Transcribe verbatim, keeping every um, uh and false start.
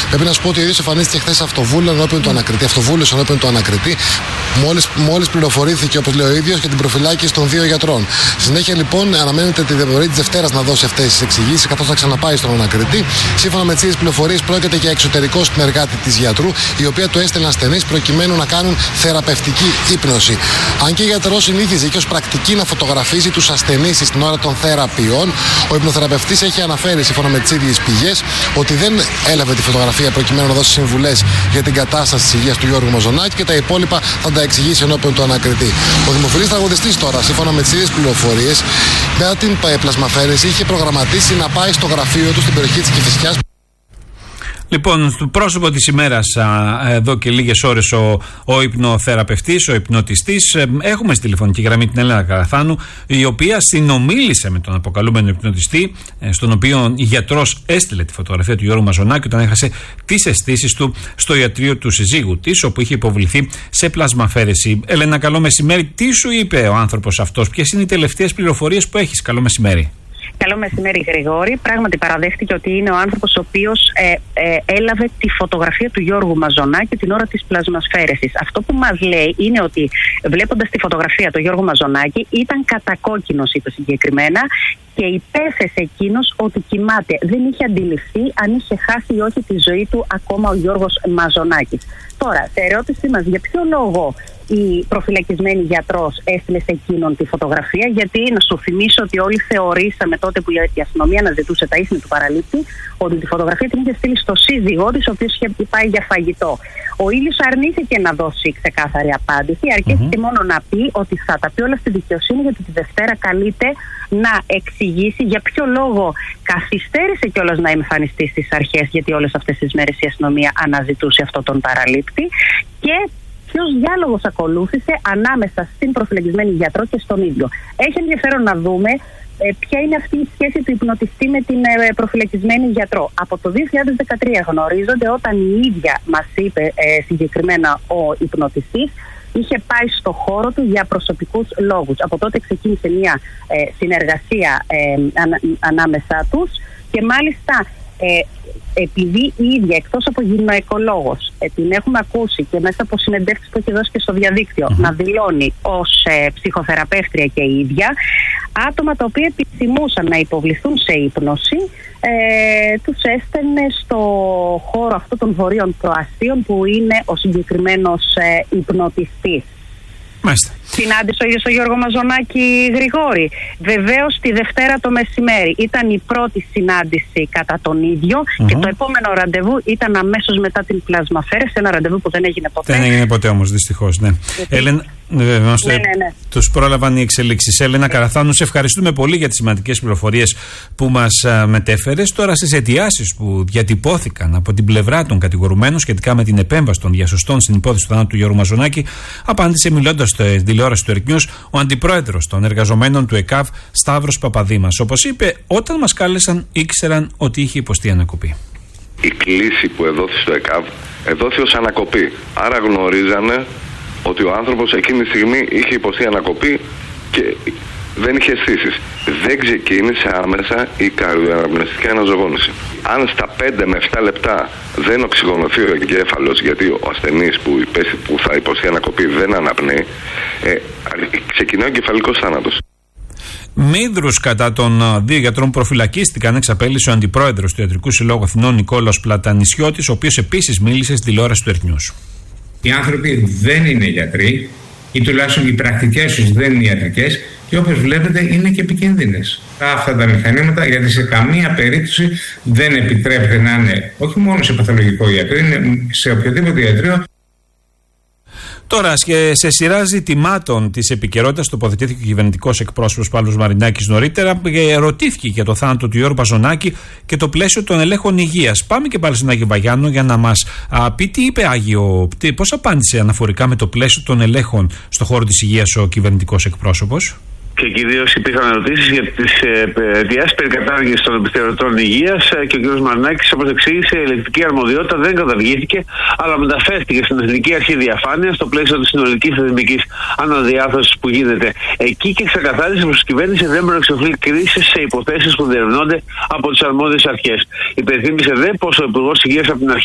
Πρέπει να σου πω ότι ο ίδιος εμφανίστηκε χθες αυτοβούλο ενώπιον του ανακριτή. Αυτοβούλος ενώπιον του ανακριτή. Μόλις, μόλις πληροφορήθηκε, όπως λέει ο ίδιος, για την προφυλάκηση των δύο γιατρών. Συνέχεια λοιπόν αναμένεται τη διαπορία της Δευτέρας να δώσει αυτές τις εξηγήσεις, καθώς θα ξαναπάει στον ανακριτή. Σύμφωνα με τις ίδιες πληροφορίες, πρόκειται για εξωτερικό συνεργάτη της γιατρού, η οποία του έστελναν ασθενείς προκειμένου να κάνουν θεραπευτική ύπνωση. Αν και η γιατρός συνήθιζε και ως πρακτική να φωτογραφίζει τους ασθενείς στην ώρα των θεραπείων, ο υπνοθεραπευτής έχει αναφέρει, σύμφωνα με τις ίδιες πηγές, ότι δεν έλαβε τη φωτογραφία προκειμένου να δώσει συμβουλές για την κατάσταση της υγείας του Γιώργου Μαζονάκη και τα υπόλοιπα θα τα εξηγήσει ενώπιον του ανακριτή. Ο δημοφιλής τραγουδιστής τώρα, σύμφωνα με τις ίδιες πληροφορίες, μετά την πλασμαφέρεση είχε προγραμματίσει να πάει στο γραφείο του στην περιοχή της Κηφισιάς. Λοιπόν, στο πρόσωπο της ημέρας, εδώ και λίγες ώρες, ο, ο υπνοθεραπευτής, ο υπνοτιστής. Έχουμε στη τηλεφωνική γραμμή την Έλενα Καραθάνου, η οποία συνομίλησε με τον αποκαλούμενο υπνοτιστή, στον οποίο η γιατρός έστειλε τη φωτογραφία του Γιώργου Μαζονάκη όταν έχασε τις αισθήσεις του στο ιατρείο του συζύγου της, όπου είχε υποβληθεί σε πλασμαφέρεση. Έλενα, καλό μεσημέρι. Τι σου είπε ο άνθρωπος αυτός, ποιες είναι οι τελευταίες πληροφορίες που έχεις? Καλό μεσημέρι. Καλό μεσημέρι, Γρηγόρη. Πράγματι, παραδέχτηκε ότι είναι ο άνθρωπος ο οποίος ε, ε, έλαβε τη φωτογραφία του Γιώργου Μαζονάκη την ώρα της πλασμασφαίρεσης. Αυτό που μας λέει είναι ότι, βλέποντας τη φωτογραφία του Γιώργου Μαζονάκη, ήταν κατακόκκινος, είπε συγκεκριμένα, και υπέθεσε εκείνος ότι κοιμάται. Δεν είχε αντιληφθεί αν είχε χάσει ή όχι τη ζωή του ακόμα ο Γιώργος Μαζονάκης. Τώρα, σε ερώτησή μας, για ποιο λόγο η προφυλακισμένη γιατρός έστειλε σε εκείνον τη φωτογραφία? Γιατί να σου θυμίσω ότι όλοι θεωρήσαμε τότε που η αστυνομία αναζητούσε τα ίχνη του παραλήπτη, ότι τη φωτογραφία την είχε στείλει στο σύζυγό της, ο οποίος είχε πάει για φαγητό. Ο ίδιος αρνήθηκε να δώσει ξεκάθαρη απάντηση, αρκέστηκε mm-hmm. μόνο να πει ότι θα τα πει όλα στη δικαιοσύνη, γιατί τη Δευτέρα καλείται να εξηγήσει για ποιο λόγο καθυστέρησε κιόλας να εμφανιστεί στις αρχές, γιατί όλες αυτές τις μέρες η αστυνομία αναζητούσε αυτόν τον παραλήπτη, και ποιος διάλογος ακολούθησε ανάμεσα στην προφυλακισμένη γιατρό και στον ίδιο. Έχει ενδιαφέρον να δούμε ε, ποια είναι αυτή η σχέση του υπνοτιστή με την ε, προφυλακισμένη γιατρό. Από το δύο χιλιάδες δεκατρία γνωρίζονται, όταν η ίδια μας είπε ε, συγκεκριμένα ο υπνοτιστής, είχε πάει στο χώρο του για προσωπικούς λόγους. Από τότε ξεκίνησε μια ε, συνεργασία ε, ανα, ανάμεσά τους, και μάλιστα ε, επειδή η ίδια, εκτός από γυναικολόγος, ε, την έχουμε ακούσει και μέσα από συνεντεύξεις που έχει δώσει και στο διαδίκτυο, mm-hmm. να δηλώνει ως ε, ψυχοθεραπεύτρια και η ίδια, άτομα τα οποία επιθυμούσαν να υποβληθούν σε ύπνωση, ε, τους έστελνε στο χώρο αυτό των βορείων προαστίων που είναι ο συγκεκριμένος ε, υπνοτιστής. Μάλιστα. Συνάντησε ο ίδιος ο Γιώργο Μαζονάκη, Γρηγόρη. Βεβαίως τη Δευτέρα το μεσημέρι ήταν η πρώτη συνάντηση κατά τον ίδιο, mm-hmm. και το επόμενο ραντεβού ήταν αμέσως μετά την πλασμαφέρεση, ένα ραντεβού που δεν έγινε ποτέ. Δεν έγινε ποτέ όμως, δυστυχώς, ναι. Έλενα, ναι, ναι, ναι. Τους πρόλαβαν οι εξελίξεις. Έλενα ναι. Καραθάνου, σε ευχαριστούμε πολύ για τις σημαντικές πληροφορίες που μας α, μετέφερες. Τώρα, στις αιτιάσεις που διατυπώθηκαν από την πλευρά των κατηγορουμένων σχετικά με την επέμβαση των διασωστών στην υπόθεση του θανάτου του Γιώργου Μαζονάκη, απάντησε μιλώντας στο τηλεόραση του Erik News ο αντιπρόεδρος των εργαζομένων του ΕΚΑΒ, Σταύρος Παπαδήμας. Όπως είπε, όταν μας κάλεσαν, ήξεραν ότι είχε υποστεί ανακοπή. Η κλίση που εδόθη στο ΕΚΑΒ εδόθη ως ανακοπή. Άρα γνωρίζανε ότι ο άνθρωπος εκείνη τη στιγμή είχε υποστεί ανακοπή και δεν είχε αισθήσεις. Δεν ξεκίνησε άμεσα η καρδιοαναπνευστική αναζωογόνηση. Αν στα πέντε με επτά λεπτά δεν οξυγονωθεί ο εγκέφαλος, γιατί ο ασθενής που, που θα υποστεί ανακοπή δεν αναπνέει, ε, ξεκινάει ο εγκεφαλικός θάνατος. Μίδρους κατά των δύο γιατρών που προφυλακίστηκαν εξαπέλυσε ο αντιπρόεδρος του Ιατρικού Συλλόγου Αθηνών, Νικόλαος Πλατανισιώτης, ο οποίος επίσης μίλησε στην τηλεόραση του Erik News. Οι άνθρωποι δεν είναι γιατροί, ή τουλάχιστον οι πρακτικές τους δεν είναι ιατρικές, και όπως βλέπετε είναι και επικίνδυνες αυτά τα μηχανήματα, γιατί σε καμία περίπτωση δεν επιτρέπεται να είναι όχι μόνο σε παθολογικό ιατρείο, είναι σε οποιοδήποτε ιατρείο. Τώρα, σε σειρά ζητημάτων της επικαιρότητας, τοποθετήθηκε ο κυβερνητικός εκπρόσωπος Παύλος Μαρινάκης νωρίτερα. Ρωτήθηκε για το θάνατο του Γιώργου Μαζονάκη και το πλαίσιο των ελέγχων υγείας. Πάμε και πάλι στον Άγιο Βαγιάννο για να μας α, πει τι είπε Άγιο, τι, πώς απάντησε αναφορικά με το πλαίσιο των ελέγχων στον χώρο της υγείας ο κυβερνητικός εκπρόσωπος. Και κυρίως υπήρχαν ερωτήσεις για τις αιτιάσεις περί κατάργησης των επιθεωρητών υγείας, και ο κ. Μαρινάκης, όπως εξήγησε, η ελεγκτική αρμοδιότητα δεν καταργήθηκε, αλλά μεταφέρθηκε στην Εθνική Αρχή Διαφάνειας στο πλαίσιο της συνολικής θεσμικής αναδιάρθρωσης που γίνεται εκεί, και ξεκαθάρισε πως η κυβέρνηση δεν μπορεί να εξοφλεί κρίσεις σε υποθέσεις που διερευνώνται από τις αρμόδιες αρχές. Υπενθύμησε δε πως ο Υπουργός Υγείας από την αρχή